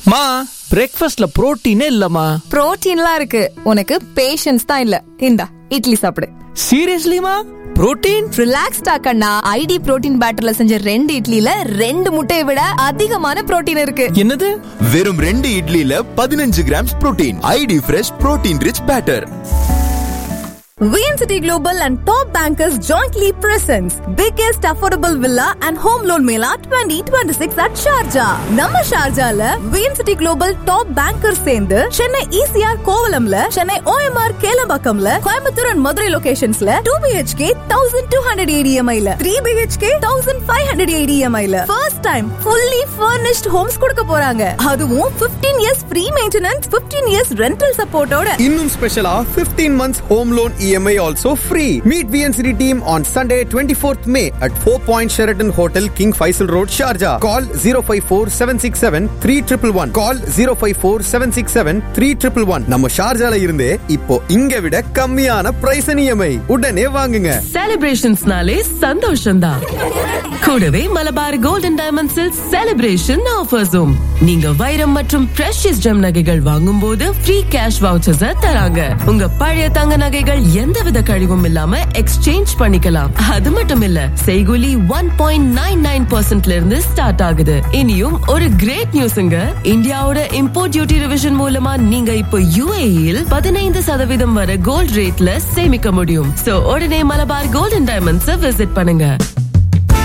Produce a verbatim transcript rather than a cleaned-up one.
மா, பிரேக்ஃபாஸ்ட்ல புரோட்டீனே இல்லம்மா. புரோட்டீன்லாம் இருக்கு, உனக்கு பேஷன்ஸ் தான் இல்ல. இந்தா இட்லி சாப்பிடு. சீரியஸ்லிமா? புரோட்டீன்? ரிலாக்ஸ்டா கண்ணா. ஐடி புரோட்டீன் பேட்டர்ல செஞ்ச ரெண்டு இட்லில ரெண்டு முட்டையை விட அதிகமான புரோட்டீன் இருக்கு. என்னது? வெறும் ரெண்டு இட்லில பதினஞ்சு grams protein. ID fresh protein rich batter. V N City Global and Top Bankers jointly presents biggest affordable villa and home loan mela twenty twenty-six at Sharjah. நம்ம ஷார்ஜால V N City Global Top Bankers சேர்ந்து Chennai E C R கோவலம்ல, Chennai O M R கேலம்பாக்கம்ல, Coimbatore and Madurai லொகேஷன்ஸ்ல two B H K twelve hundred A D M I ல, three B H K fifteen hundred A D M I ல first time fully furnished homes கொடுக்க போறாங்க. அதுவும் fifteen years free maintenance, fifteen years rental support ஓட. இன்னும் ஸ்பெஷலா fifteen months home loan E M I also free. Meet V N C T team on Sunday twenty-fourth May at Four Point Sheraton Hotel, King Faisal Road, Sharjah. Call zero five four seven six seven three one one one. Call zero five four seven six seven three one one one. நம்ம ஷார்ஜால இருந்தே இப்போ இங்க விட கம்மியான price E M I உடனே வாங்குங்க. செலிப்ரேஷன்ஸ்னாலே சந்தோஷம்தான். கூடவே மலபார் கோல்டன் டைமண்ட்ஸில் செலிப்ரேஷன் ஆஃபர்ஸும். நீங்க வைரம் மற்றும் பிரஷியஸ் ஜெம் நகைகள் வாங்கும் போது ஃப்ரீ கேஷ் வவுச்சர்ஸ் தராங்க. உங்க பழைய தங்க நகைகள் எந்தவித கழிவும் இல்லாம எக்ஸ்சேஞ்ச் பண்ணிக்கலாம். அது மட்டும் இல்ல, செய்குலி one point nine nine percentல இருந்து ஸ்டார்ட் ஆகுது. இனியும் ஒரு கிரேட் நியூஸ்ங்க. இந்தியாவோட இம்போர்ட் டியூட்டி ரிவிஷன் மூலமா நீங்க இப்போ U A E-ல் பதினைந்து சதவீதம் வரை கோல்ட் ரேட்ல சேமிக்க முடியும். சோ உடனே மலபார் கோல்டன் டைமண்ட்ஸ் விசிட் பண்ணுங்க.